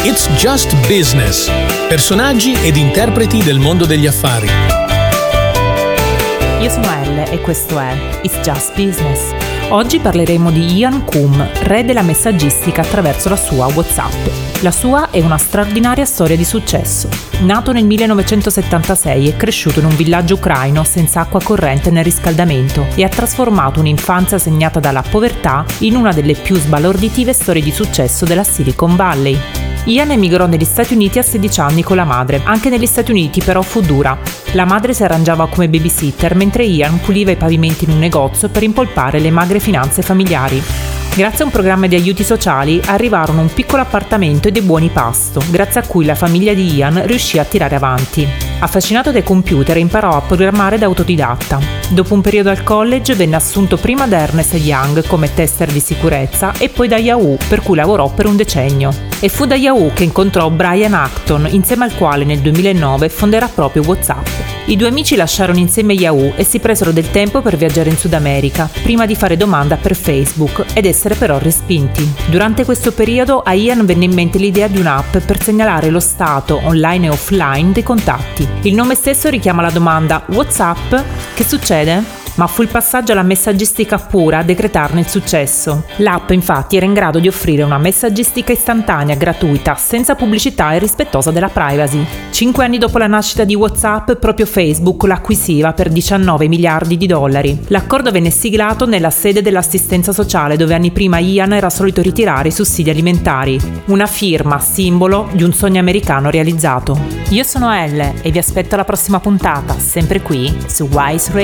It's Just Business. Personaggi ed interpreti del mondo degli affari. Io sono Elle e questo è It's Just Business. Oggi parleremo di Ian Coom, re della messaggistica attraverso la sua WhatsApp. La sua è una straordinaria storia di successo. Nato nel 1976 e cresciuto in un villaggio ucraino senza acqua corrente né riscaldamento e ha trasformato un'infanzia segnata dalla povertà in una delle più sbalorditive storie di successo della Silicon Valley. Ian emigrò negli Stati Uniti a 16 anni con la madre. Anche negli Stati Uniti però fu dura. La madre si arrangiava come babysitter mentre Ian puliva i pavimenti in un negozio per impolpare le magre finanze familiari. Grazie a un programma di aiuti sociali arrivarono un piccolo appartamento e dei buoni pasto, grazie a cui la famiglia di Ian riuscì a tirare avanti. Affascinato dai computer imparò a programmare da autodidatta. Dopo un periodo al college venne assunto prima da Ernst & Young come tester di sicurezza e poi da Yahoo, per cui lavorò per un decennio. E fu da Yahoo che incontrò Brian Acton, insieme al quale nel 2009 fonderà proprio WhatsApp. I due amici lasciarono insieme Yahoo e si presero del tempo per viaggiare in Sud America, prima di fare domanda per Facebook ed essere però respinti. Durante questo periodo a Ian venne in mente l'idea di un'app per segnalare lo stato online e offline dei contatti. Il nome stesso richiama la domanda WhatsApp? Che succede? Ma fu il passaggio alla messaggistica pura a decretarne il successo. L'app infatti era in grado di offrire una messaggistica istantanea, gratuita, senza pubblicità e rispettosa della privacy. 5 anni dopo la nascita di WhatsApp, proprio Facebook l'acquisiva per $19 miliardi. L'accordo venne siglato nella sede dell'assistenza sociale dove anni prima Ian era solito ritirare i sussidi alimentari. Una firma, simbolo di un sogno americano realizzato. Io sono Elle e vi aspetto alla prossima puntata, sempre qui su Wise Radio.